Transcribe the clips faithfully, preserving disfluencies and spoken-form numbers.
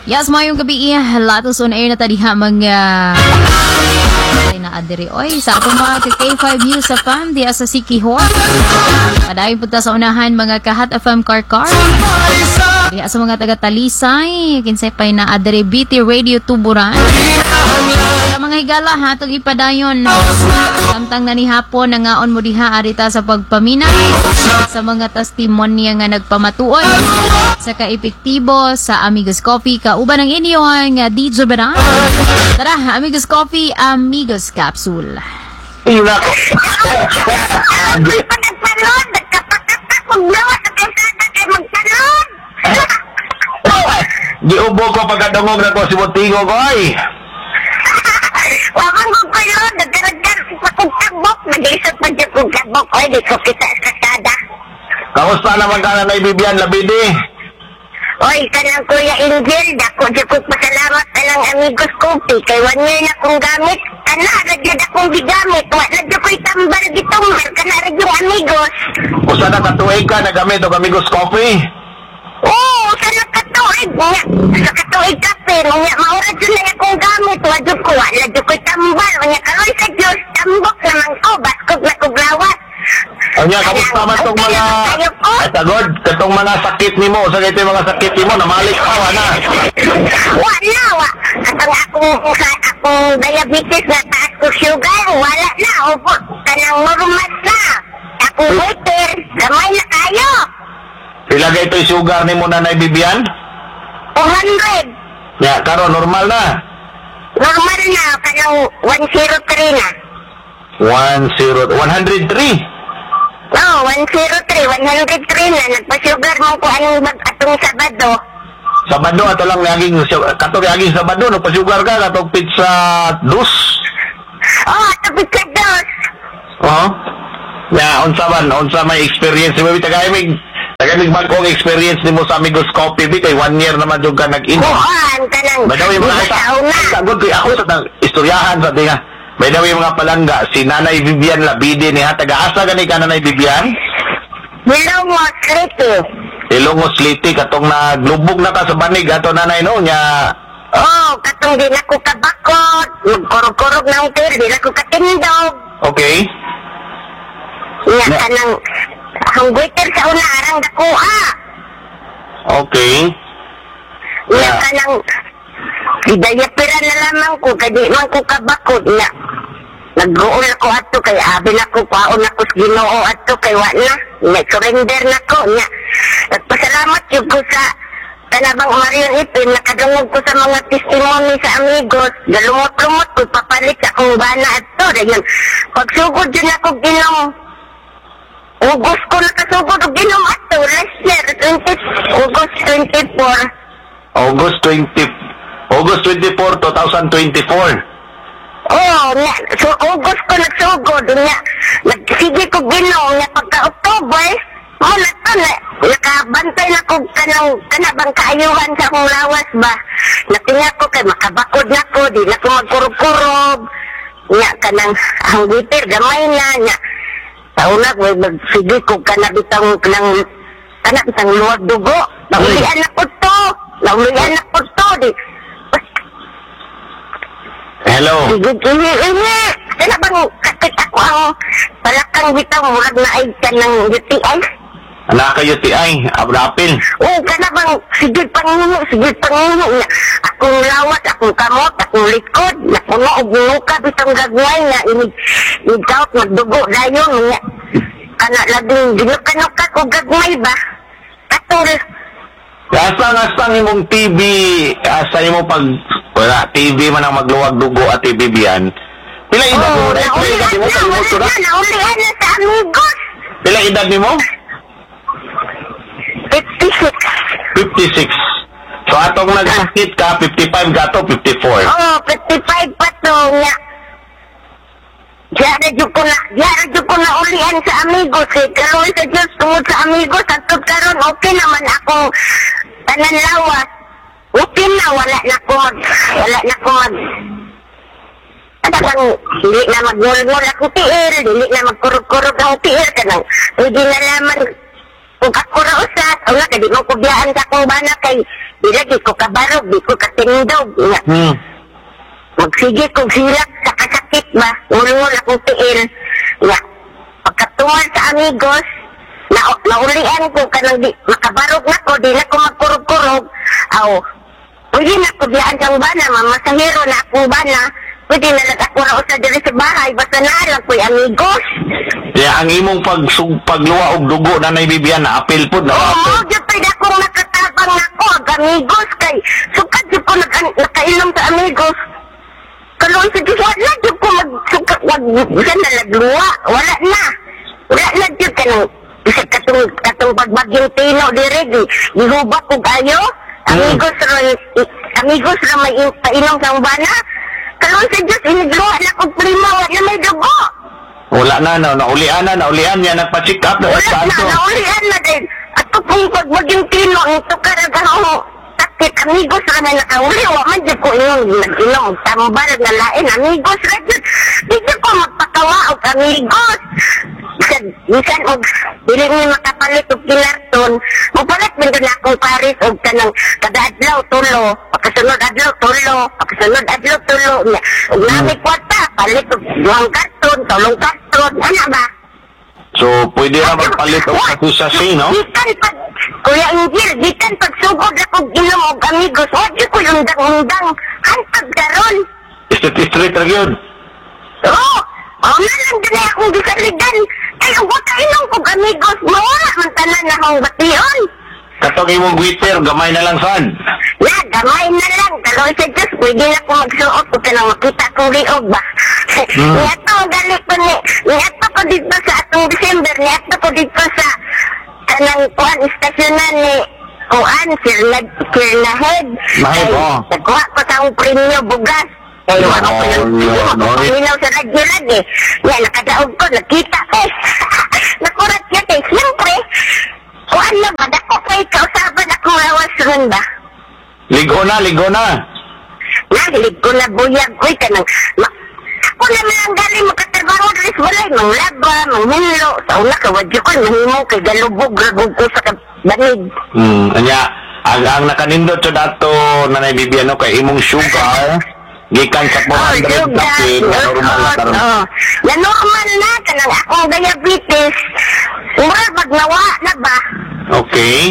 Yes, mayong gabi iya. Latos on air na tadiha mga ay na adiri. Oy, sa atong mga K five News sa F A M di sa Sikihor. Padayon punta sa unahan mga kahat F M Karkar. Di sa mga taga Talisay, kinsay pay na adiri B T Radio Tuburan. Sa mga higala ha tong ipadayon. Samtang na ni hapon nangaon mo diha arita sa pagpamina sa mga testimonya nga nagpamatuoy sa kaepektibo sa Amigos Coffee kauban ng inyong uh, D J Beran. Tara, Amigos Coffee, Amigos Capsule. Ina ko. Ako'y panagsalon, nagkapakatak kong lawa sa kalsada kay magsalon. Giubo ko pagkadungog na ko si Montigo ko ay. Waman ko kayo, nagdaragdar sa kong kabok, nag-isot pa dyan kong kabok, ay di ko kita sa kalsada. Kamusta naman ka na Bibian Labidi? Oy, kanang Kuya Angel, dako dyan kong pasalamat na lang Amigos Coffee, kay one year na kong gamit, kana, ragyad akong gigamit, wala dyan ko'y tambal gitumbar, kana ragyong Amigos. Usa na katuig ka nagamit o Amigos Coffee? Oo, sa nakatuig niya. Sa katuig kape, niya, maurad yun na akong gamit. Wadyo ko, wala dyo ko'y tambal. Niya, karoy sa Diyos, tambok naman ko, baskog na kuglawat. O niya, kamusta man itong mga... Ay, tagod, itong mga sakit ni mo, sa ito yung mga sakit ni mo, namalik pa, wala. Wala, wa. At ang akong, sa, akong diabetes na taas ko sugar, wala na. Opo, kanang normal na. Akong waiter, gamay na kayo. Ilagay ito yung sugar ni mo Nanay Bibian? two hundred. Ya, karo, normal na. Normal na, kanang one oh three na. one zero, one oh three. Oo, one oh three, one oh three na. Nagpa-sugar mo ko anong bag atong Sabado. Sabado, ato lang naging, kato naging Sabado, nagpa-sugar ka, katong pizza dos. Oo, oh, tapos ka dos. Oo. Ya, unsa man, unsa may experience mo, tagaymig. Tagamig man kong experience ni mo sa Amigos Coffee, kay one year naman yung ka nag-in. Kuhan ka ng Badawi mga tao na. Sagod ko ako sa tang istoryahan sa tinga. Badawi mga palangga, si Nanay Vivian Labidi ni ha, taga-asa gani ka Nanay Vivian? Hilongos, Liti. Ilongos Liti, katong naglubog na ka sa banig, ato Nanay no, niya. Oo, katong di na ko kabakot, magkurog-kurog ng tir, di na ko katindog. Okay. Nga Na- ka ng, ang waiter sa una, arang dakuha. Okay. Nga Yeah. ka ng, idayapira na lamang ko, kaya di man ko kabakot. Nga, nag-uol ako ato, kaya abin ako, kwaon ako sa Ginoo ato, kaya wala. Nga, surrender na ko. Nga, nagpasalamat yung ko sa Tanabang Marion Ipin, nakadungog ko sa mga testimony sa Amigos, galumot-lumot ko, papalit akong bana ato. Dayan, pagsugod yun ako ginom. August ko nakasugod og ginom ato, last year, twenty, August twenty-four. August twentieth. August twenty-fourth, twenty twenty-four. Oo, nga, so August ko nagsugod, nga, nagsige ko ginom, nga pagka-October, muna to, na, nakabantay na ko kanang, kanabang kaayuhan sa akong lawas ba. Natinga ko kay makabakod na ko, di na ko magkurog-kurog, nga, kanang, ang wiper, gamay na, nga, tauna ko, magsige ko kanabitang, kanang, kanabitang luwag dugo, naulian na ko to, naulian na ko to, di, Hello. Sige, ini, ini. Kaya bang kapit ako ang palakang bitang murag na ay ka ng U T I? Anak kayo ti ay, abrapil. Oo, kaya bang sige pangingo, sige pangingo. Akong lawat, akong kamot, akong likod. Nakuno og nuka bitang gagway na inig, igawat magdugo dayon. Nga, kana labing ginuka-nuka ko gagway ba? Katul. Asa nga sa imong T V, asa imo pag wala T V man ang magluwag dugo at T V biyan. Pila edad Oo, mo? Pila edad naulihan mo? na, wala na, naulihan na sa Amigos. Pila edad mo? fifty-six. fifty-six. So atong nag-hit ka, fifty-five ka to, fifty-four. Oo, fifty-five pa to nga. Diyan na ko na, diyan na ko na ulihan sa Amigos eh. Karoon sa Diyos, tungod sa Amigos, at karon okay naman akong tanan lawas. Okay na, wala na ko mag, wala na ko mag, ano bang, hindi na mag-ngol-ngol akong tiil, hindi na magkurog-kurog ang tiil, kanang, hindi na naman, kung ako rausat, o nga, kadi mo kubiyaan sa akong bana kay, Ilagi ko kabarog, di ko katindog. Nga. Hmm. Magsige kong hilak sa kasakit ba? Ngulungol akong tiil. Nga. Pagkatungan sa amigos, na naulian ko kanang di makabarog na ko, di na ko magkurog-kurog. Aw, pwede na ko biyaan kang bana, mamasahiro na akong bana. Pwede na lang ako na usa diri sa bahay, basta naalang ko'y amigos. Kaya ang imong pag pagluwa og dugo na naibibiyan na apil po na Oo, apil. dyan pwede akong nakatabang ako, ag amigos kay. Sukat dyan ko naka, nakainom sa amigos. Kaluan sa Diyos, wala dyan ko magsukat, wag dyan na nagluwa, wala na. Wala na dyan ka nang, isa katong, katong pagbagyong tino, dire, di, gihubak ko kayo. Amigos ron, amigos ron may in- painom sa bana. Kaluan sa Diyos, inigluwa na kong prima, wala may dugo. Wala na, na naulian na, naulian niya, nagpa-check up na Wala na, kanto. naulian na din. At kung pagbagyong tino, ito ka na gano'ng sakit, amigos ron na nakauli, wa man dyan ko inom, nag-inom, tambal na lain, amigos ron dyan. Di dyan ko magpatawa og amigos. Bisan, bisan og, dili mo makapalit og kinarton, mapalit man doon akong paris og kanang kada adlaw tulo, pagkasunod adlaw tulo, pagkasunod adlaw tulo, niya. Og nami kwarta, palit og duwang karton, tulong karton, ano ba? So, pwede na magpalit og katusasi, no? Gikan pag, Kuya Ingil, gikan pag sugod akong inom og amigos, wadi ko yung undang-undang, hantag karon. Street-street ra yun. Oo, oh, na lang din akong gisaligan. Ay, ang buta inom kong amigos, mawala man tanan na akong bation. Katong imong Twitter, gamay na lang saan. Ya, gamay na lang. Kaloy sa Diyos, pwede na akong magsuot kung kanang makita kong liog ba. Hmm. Niyato, galit ko ni, niyato ko dito sa atong December, niyato ko dito sa kanang kuhan, istasyonan ni kuhan, Sirna, Sirna Head. Mahid, Ay, oh. nagkuha ko sa akong premyo, bugas. Ay, Oh, wala ko yung yeah, no. panginaw sa radyo lagi. Yan, nakadaog ko, nakita ko. Nakurat yun eh. Siyempre, kuhan na ba? Dako kayo, kausaban akong lawas ron ba? Ligo na, ligo na. Nahilig ko na buyag ko ka nang ma- ako naman ang galing makatrabaho dito sa balay, manglaba, manghinlo. Sa una ka, wadyo ko, mahimo kay galubog, ragog ko sa banig. Hmm, anya, ang, ang nakanindot sa dato na naibibiyan kay imong sugar, gikan sa four hundred kapit, na normal na karon. Oh, na normal na, kanang akong diabetes. Mura, magnawa na ba? Okay.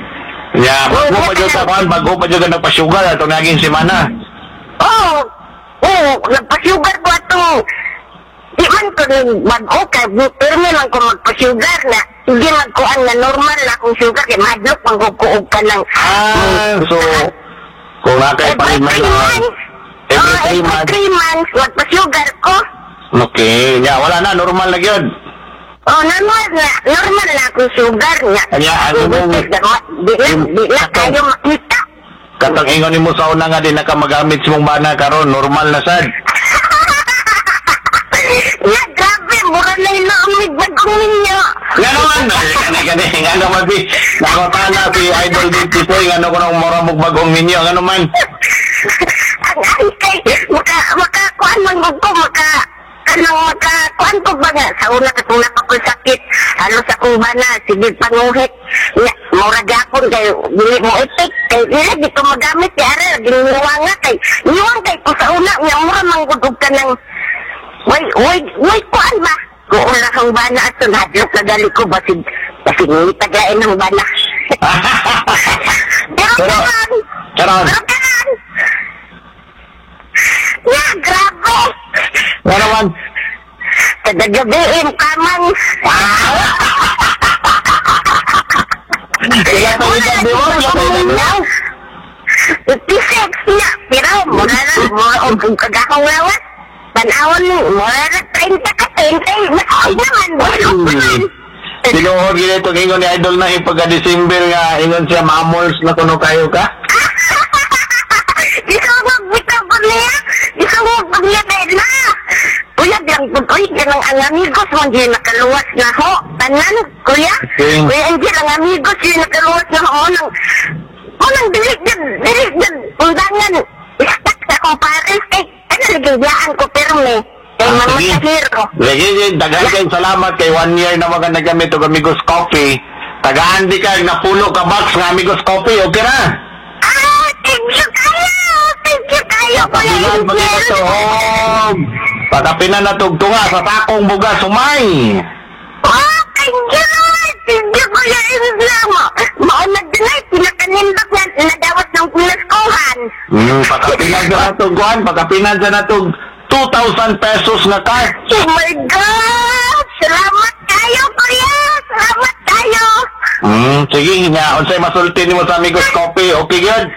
Ya, bago pa dyan sa kan, bago pa dyan ka nagpa-sugar, itong naging semana. Oo, oo, nagpa-sugar ko atong, di man ko ni bago ka, permi lang ko magpa-sugar na, hindi magkuhan na normal na akong sugar, kaya madlok, magkukuog ka ng, Ah, so, kung nakay pa rin man, every three months, every oh, three every months. three months, magpa-sugar ko. Okay, ya, wala na, normal na yun. Oh, normal na, normal na akong sugar na. Kaya, ano mong- Di na, di na kayo makita. Katang ingon ni mo sa una nga, di na ka magamit sa mong bana karon normal na sad. Ya, grabe, mura na yung naamig bagong ninyo. Nga naman, gani gani, nga naman si, nakotan na si Idol Dito Soy, nga naman kung mura mong bagong ninyo, nga naman. Ang ay kay, maka, makakuan man ko, maka, kanang makakuan ko ba nga, sa una katong napakul sakit, halos akong bana, sige panguhit, nga, mura gapon kay, dili mo ipik, kay, dili, di ko magamit, yara, giniwang nga kay, niwang kay ko sa una, nga mura manggugog ka ng, way, way, way, kuan ba? Kung una kang bana, at sunadlok na gali ko, basig, basig nitagain ng bana. Pero Pero, karan, karon. pero karan, nga, grabe. Nga naman, Kada gabiin kamang. Kaya pa yung gabi mo, wala pa yung gabi mo. fifty-six na. Pero mura na, mura o kung kagakaw lawas. Panahon ni, mura na thirty ka, thirty. Ay naman, mura naman. Sinuhod ginito ingon ni Idol na ipagka-December nga, ingon siya, mamols na kuno kayo ka. Gusto mo magbitaw ko niya? Gusto mo magbitaw na? Kuya, bilang putoy, yan ang amigos mo, hindi nakaluwas na ho. Tanan, kuya? Okay. Kuya, hindi lang amigos, hindi nakaluwas na ho. Unang, unang dilig dyan, dilig dyan, undangan. Istak sa kumpares, eh, ano nagigayaan ko, pero may, kay Ah, mga sige. kahiro. Lagi, daghan kayong salamat kay one year na mga nagamit o Amigos Coffee. Tagaan di ka, napulo ka box ng Amigos Coffee, okay na? Ay, pagkapinan pag ito. Pagkapinan na tugtunga sa takong bugas sumay. Oh, thank you, Lord. Thank you, Kuya Islam. Maunag din ay, pinakanindot na nadawat ng pinaskuhan. Hmm, pagkapinan sa natugkuhan, pagkapinan sa natug two thousand pesos na card. Oh my God! Salamat tayo, Kuya! Salamat tayo! Hmm, sige nga, unsay masulti nimo sa Amigos Coffee, okay good?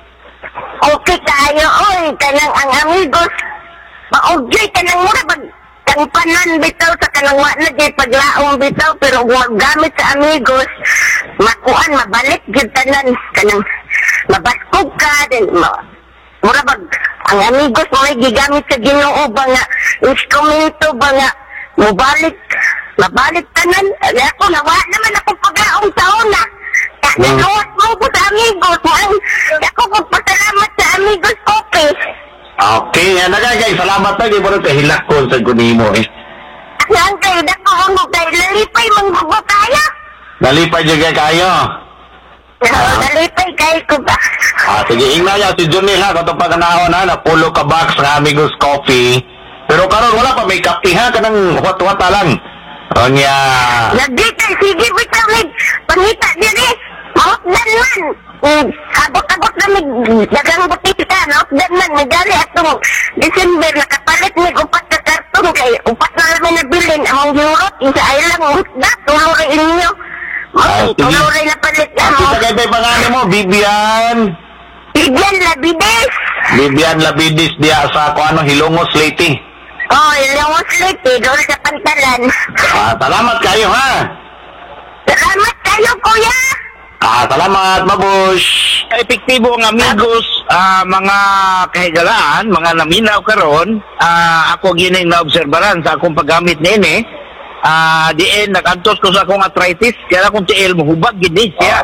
Okay tayo, oy! Kanang ang amigos. Maugyoy, kanang mura pag tangpanan bitaw sa kanang wala di paglaong bitaw, pero huwag gamit sa amigos. Makuan, mabalik yun tanan. Kanang mabaskog ka, din ma... Mura bag, ang amigos mo ay gigamit sa Ginoo ba nga, instrumento ba nga, mabalik, mabalik tanan. Ay, ako, nawa naman ako paglaong taon na. Kaya Hmm. nawat mo ko sa amigos. Man, ako magpasalamat sa amigos, okay. Okay, yan na kay salamat na, gibon ka hilakon sa kunimo eh. Ang kayo, dako ang kay lalipay, manggugo tayo. Nalipay dyan kay kayo. Oo, lalipay kayo ko ba? Ah, sige, ingna niya si Junil ha, katong pagkanahon ha, na pulo ka box ng Amigos Coffee. Pero karon wala pa, may kape ha, kanang wat-wata lang. O niya, Lagi kay, sige, bitaw, may pangita din eh. Mautdan man. Mm, abot-abot na may dagang butita, mautdan man. May gali atong December, nakapalit may upat na karton kay upat na namin nabilin. Among Europe, isa ay lang, utda, tuluray inyo. Ah, sige. Tuluray na palit na mo. kita kay tay pangalan mo, Bibian. Bigyan labides. Bibian Labidis diya sa kung ano, Hilongos Leyte. Oh, yung sleep eh, doon sa pantalan. Ah, salamat kayo ha. Salamat kayo, kuya. Ah, salamat, mabush. Epektibo ang amigos, ah, mga kahigalaan, mga naminaw karon, ah, ako ginay na obserbaran sa akong paggamit nini. Ah, diin nakantos ko sa akong arthritis, kaya akong tiil mo hubag gid siya.